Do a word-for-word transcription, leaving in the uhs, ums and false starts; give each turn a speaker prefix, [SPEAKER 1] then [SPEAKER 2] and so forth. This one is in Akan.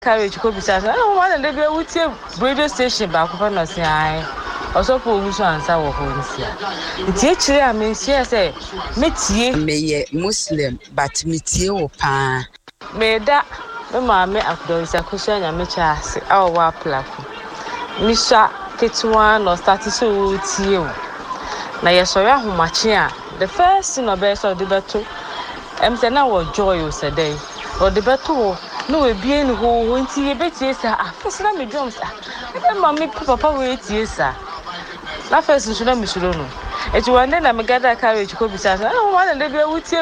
[SPEAKER 1] Carriage could be said, I don't want to live with your radio station back upon us. I also for which one our homes here. It's actually, I mean, she say, meet ye,
[SPEAKER 2] me Muslim, but meet you, pa.
[SPEAKER 1] May that, the mammy after is a cushion and me chas, our war platform. Misha, Ketwan or started so with you. Now, yes, so how much here? The first in a best of the battle, I'm saying our joy was a day, or the battle. No, we be in who went to your bed, yes, sir. First, let me drums. Mammy, papa, wait, yes, sir. That first, should I miss you? It's one then I'm a gather carriage, could be said. I don't want to live with you.